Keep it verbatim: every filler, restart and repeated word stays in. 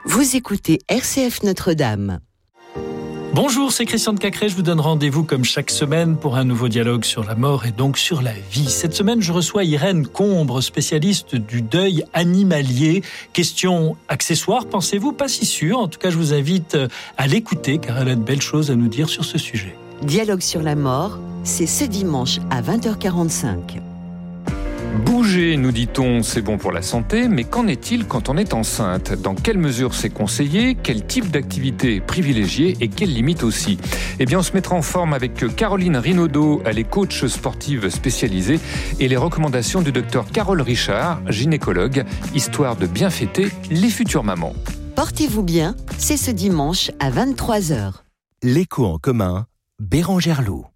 Vous écoutez R C F Notre-Dame. Bonjour, c'est Christian de Cacré. Je vous donne rendez-vous comme chaque semaine pour un nouveau dialogue sur la mort et donc sur la vie. Cette semaine, je reçois Irène Combre, spécialiste du deuil animalier. Question accessoire, pensez-vous? Pas si sûr. En tout cas, je vous invite à l'écouter car elle a de belles choses à nous dire sur ce sujet. Dialogue sur la mort, c'est ce dimanche à vingt heures quarante-cinq. Bouger, nous dit-on, c'est bon pour la santé, mais qu'en est-il quand on est enceinte? Dans quelle mesure c'est conseillé? Quel type d'activité privilégiée et quelles limites aussi? Eh bien, on se mettra en forme avec Caroline Rinaudot, elle est coach sportive spécialisée, et les recommandations du docteur Carole Richard, gynécologue, histoire de bien fêter les futures mamans. Portez-vous bien, c'est ce dimanche à vingt-trois heures. L'écho en commun, Bérangère Loup.